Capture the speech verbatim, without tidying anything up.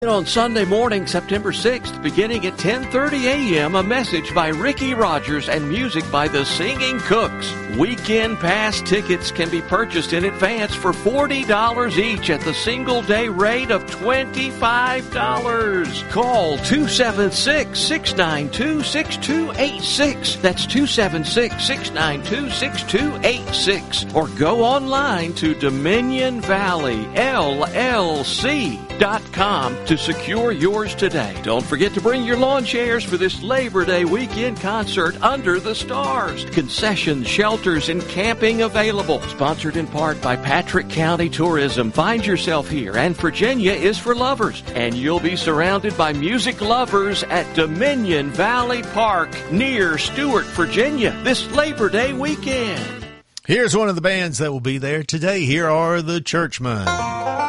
On Sunday morning, September sixth, beginning at ten thirty a.m., a message by Ricky Rogers and music by the Singing Cooks. Weekend pass tickets can be purchased in advance for forty dollars each at the single-day rate of twenty-five dollars. Call two seven six, six nine two, six two eight six. That's two seven six, six nine two, six two eight six. Or go online to Dominion Valley L L C dot com to secure yours today. Don't forget to bring your lawn chairs for this Labor Day weekend concert under the stars. Concessions, shelters, and camping available. Sponsored in part by Patrick County Tourism. Find yourself here, and Virginia is for lovers. And you'll be surrounded by music lovers at Dominion Valley Park near Stewart, Virginia this Labor Day weekend. Here's one of the bands that will be there today. Here are the Churchmen.